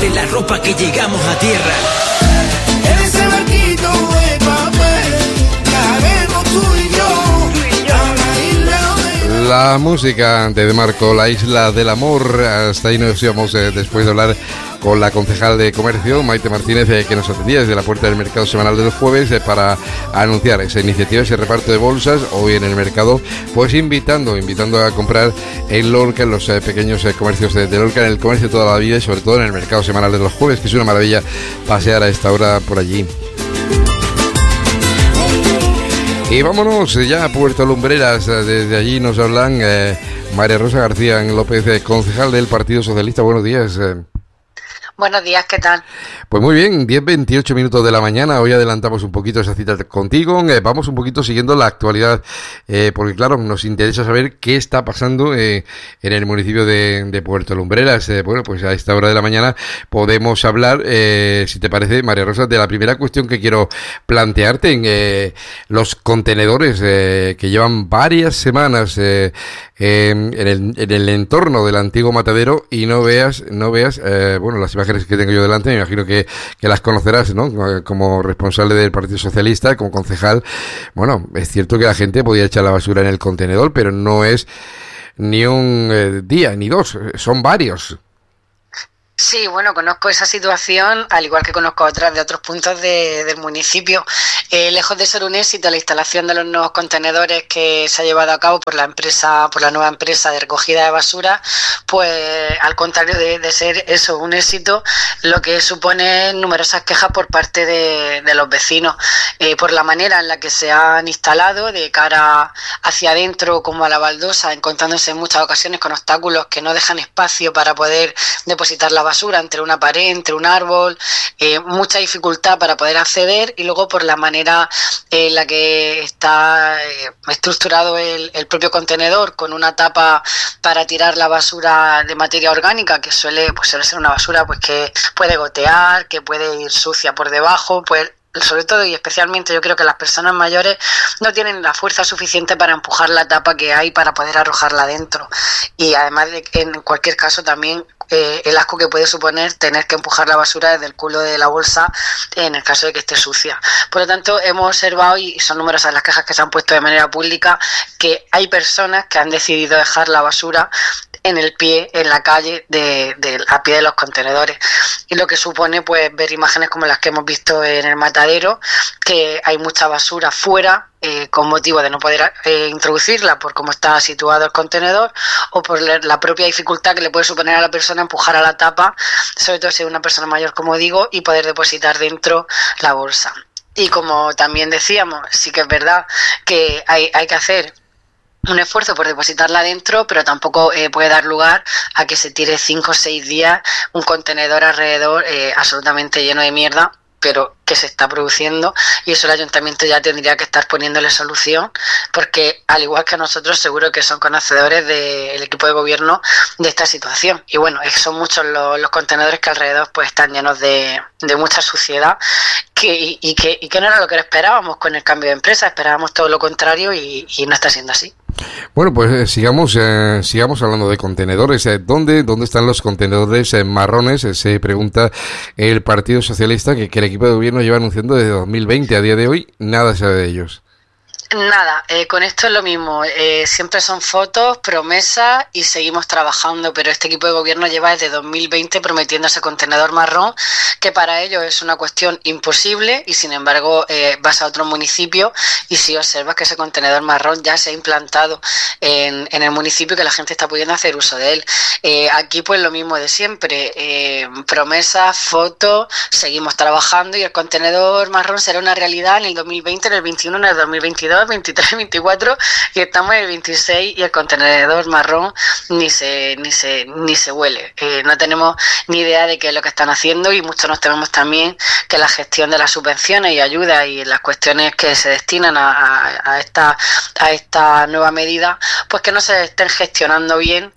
de la ropa que llegamos a tierra. En ese barquito de papel, viajaremos tú y yo a la isla de... La música de Marco, La Isla del Amor. Hasta ahí nos íbamos después de hablar con la concejal de Comercio, Maite Martínez, que nos atendía desde la puerta del mercado semanal de los jueves para anunciar esa iniciativa, ese reparto de bolsas hoy en el mercado, pues invitando a comprar en Lorca, en los pequeños comercios de Lorca, en el comercio toda la vida y sobre todo en el mercado semanal de los jueves, que es una maravilla pasear a esta hora por allí. Y vámonos ya a Puerto Lumbreras. Desde allí nos hablan María Rosa García López, concejal del Partido Socialista. Buenos días. Buenos días, ¿qué tal? Pues muy bien, 10:28 minutos de la mañana. Hoy adelantamos un poquito esa cita contigo. Vamos un poquito siguiendo la actualidad, porque claro, nos interesa saber qué está pasando en el municipio de Puerto Lumbreras. Bueno, pues a esta hora de la mañana podemos hablar, si te parece, María Rosa, de la primera cuestión que quiero plantearte en los contenedores que llevan varias semanas en el entorno del antiguo matadero y no veas, bueno, las imágenes que tengo yo delante, me imagino que las conocerás, ¿no? Como responsable del Partido Socialista, como concejal. Bueno, es cierto que la gente podía echar la basura en el contenedor, pero no es ni un día ni dos, son varios. Sí, bueno, conozco esa situación, al igual que conozco otras de otros puntos del municipio. Lejos de ser un éxito la instalación de los nuevos contenedores que se ha llevado a cabo por la nueva empresa de recogida de basura, pues al contrario de ser eso, un éxito, lo que supone numerosas quejas por parte de los vecinos, por la manera en la que se han instalado de cara hacia adentro como a la baldosa, encontrándose en muchas ocasiones con obstáculos que no dejan espacio para poder depositar la basura entre una pared, entre un árbol, mucha dificultad para poder acceder, y luego por la manera en la que está estructurado el propio contenedor, con una tapa para tirar la basura de materia orgánica, que suele ser una basura pues que puede gotear, que puede ir sucia por debajo, pues sobre todo y especialmente yo creo que las personas mayores no tienen la fuerza suficiente para empujar la tapa que hay para poder arrojarla dentro, y además de que en cualquier caso también el asco que puede suponer tener que empujar la basura desde el culo de la bolsa en el caso de que esté sucia. Por lo tanto, hemos observado, y son numerosas las quejas que se han puesto de manera pública, que hay personas que han decidido dejar la basura en la calle a pie de los contenedores, y lo que supone pues ver imágenes como las que hemos visto en el matadero, que hay mucha basura fuera, con motivo de no poder introducirla por cómo está situado el contenedor, o por la propia dificultad que le puede suponer a la persona empujar a la tapa, sobre todo si es una persona mayor, como digo, y poder depositar dentro la bolsa. Y como también decíamos, sí que es verdad que hay que hacer un esfuerzo por depositarla dentro, pero tampoco puede dar lugar a que se tire 5 o 6 días un contenedor alrededor absolutamente lleno de mierda, pero que se está produciendo, y eso el ayuntamiento ya tendría que estar poniéndole solución, porque al igual que nosotros seguro que son conocedores del equipo de gobierno de esta situación. Y bueno, son muchos los contenedores que alrededor pues están llenos de mucha suciedad, y que no era lo que esperábamos con el cambio de empresa. Esperábamos todo lo contrario y no está siendo así. Bueno, pues sigamos hablando de contenedores. ¿Dónde están los contenedores marrones? Se pregunta el Partido Socialista, que el equipo de gobierno lleva anunciando desde 2020 a día de hoy, nada se sabe de ellos. Nada, con esto es lo mismo, siempre son fotos, promesas, y seguimos trabajando, pero este equipo de gobierno lleva desde 2020 prometiendo ese contenedor marrón, que para ellos es una cuestión imposible, y sin embargo vas a otro municipio y si observas que ese contenedor marrón ya se ha implantado en el municipio, que la gente está pudiendo hacer uso de él. Aquí pues lo mismo de siempre, promesas, fotos, seguimos trabajando, y el contenedor marrón será una realidad en el 2020, en el 21, en el 2022, 23, 24, y estamos en el 26 y el contenedor marrón ni se huele. No tenemos ni idea de qué es lo que están haciendo, y mucho nos tememos también que la gestión de las subvenciones y ayudas y las cuestiones que se destinan a esta nueva medida, pues que no se estén gestionando bien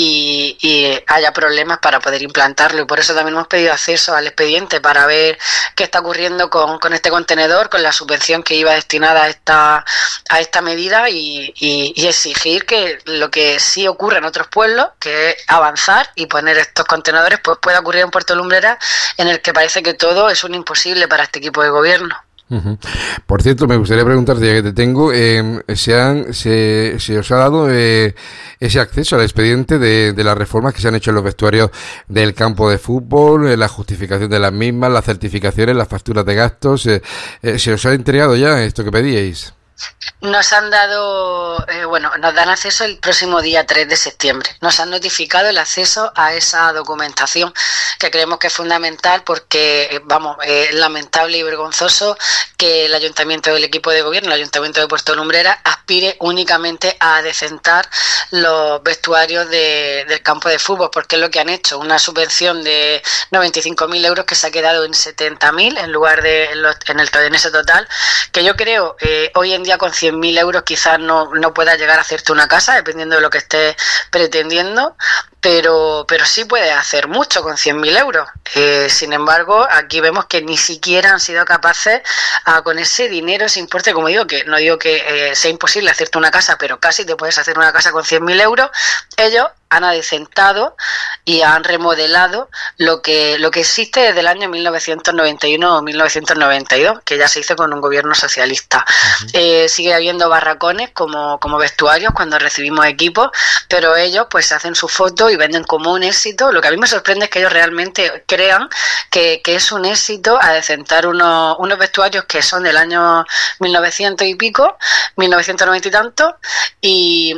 y haya problemas para poder implantarlo. Y por eso también hemos pedido acceso al expediente para ver qué está ocurriendo con este contenedor, con la subvención que iba destinada a esta medida y exigir que lo que sí ocurre en otros pueblos, que es avanzar y poner estos contenedores, pues pueda ocurrir en Puerto Lumbreras, en el que parece que todo es un imposible para este equipo de gobierno. Uh-huh. Por cierto, me gustaría preguntarte, ya que te tengo, ¿se os ha dado ese acceso al expediente de las reformas que se han hecho en los vestuarios del campo de fútbol, la justificación de las mismas, las certificaciones, las facturas de gastos? ¿Se os ha entregado ya esto que pedíais? Nos han dado, nos dan acceso el próximo día 3 de septiembre. Nos han notificado el acceso a esa documentación, que creemos que es fundamental porque, es lamentable y vergonzoso que el ayuntamiento del equipo de gobierno, el ayuntamiento de Puerto Lumbreras, aspire únicamente a adecentar los vestuarios del campo de fútbol, porque es lo que han hecho, una subvención de 95.000 euros que se ha quedado en 70.000 en lugar de en ese total, que yo creo hoy en día con 100.000 euros quizás no pueda llegar a hacerte una casa, dependiendo de lo que estés pretendiendo, pero sí puedes hacer mucho con 100.000 euros. Sin embargo, aquí vemos que ni siquiera han sido capaces con ese dinero, ese importe, como digo, que no digo que sea imposible hacerte una casa, pero casi te puedes hacer una casa con 100.000 euros. Ellos han adecentado y han remodelado lo que existe desde el año 1991 o 1992, que ya se hizo con un gobierno socialista. Uh-huh. Sigue habiendo barracones como vestuarios cuando recibimos equipos, pero ellos pues hacen su foto y venden como un éxito. Lo que a mí me sorprende es que ellos realmente crean que es un éxito adecentar unos vestuarios que son del año 1900 y pico, 1990 y tanto, y